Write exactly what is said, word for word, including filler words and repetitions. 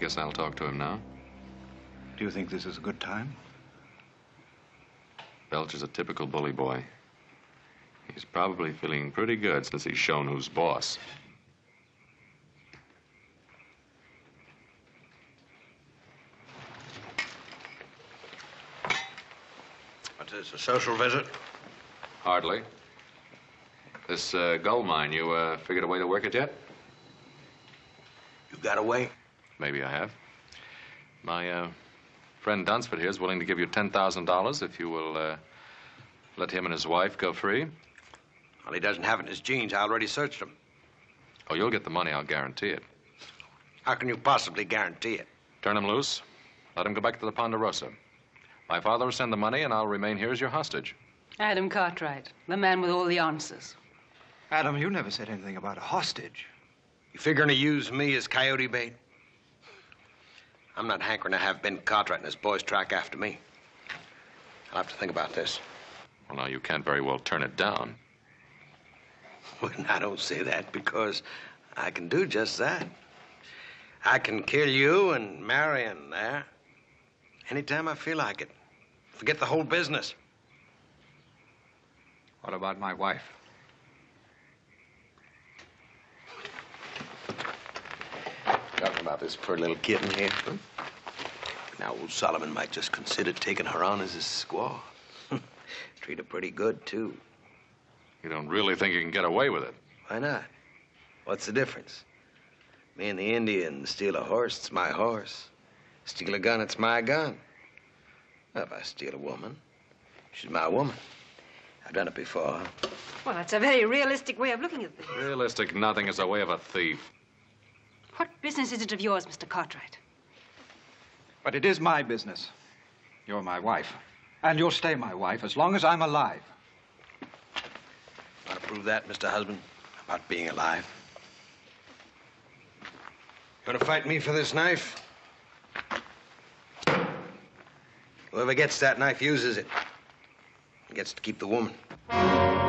guess I'll talk to him now. Do you think this is a good time? Belcher's a typical bully boy. He's probably feeling pretty good since he's shown who's boss. What's this, a social visit? Hardly. This uh, gold mine, you uh, figured a way to work it yet? You got a way? Maybe I have. My uh, friend Dunsford here is willing to give you ten thousand dollars if you will uh, let him and his wife go free. Well, he doesn't have it in his jeans. I already searched him. Oh, you'll get the money, I'll guarantee it. How can you possibly guarantee it? Turn him loose. Let him go back to the Ponderosa. My father will send the money, and I'll remain here as your hostage. Adam Cartwright, the man with all the answers. Adam, you never said anything about a hostage. You figuring to use me as coyote bait? I'm not hankering to have Ben Cartwright and his boys track after me. I'll have to think about this. Well, now, you can't very well turn it down. Well, I don't say that because I can do just that. I can kill you and Marion there anytime I feel like it. Forget the whole business. What about my wife? Talking about this poor little kitten here. Huh? Now, old Solomon might just consider taking her on as his squaw. Treat her pretty good, too. You don't really think you can get away with it? Why not? What's the difference? Me and the Indian steal a horse, it's my horse. Steal a gun, it's my gun. Well, if I steal a woman, she's my woman. I've done it before. Well, that's a very realistic way of looking at things. Realistic nothing is the way of a thief. What business is it of yours, Mister Cartwright? But it is my business. You're my wife. And you'll stay my wife as long as I'm alive. Want to prove that, Mister Husband? About being alive? Gonna fight me for this knife? Whoever gets that knife uses it. Gets to keep the woman.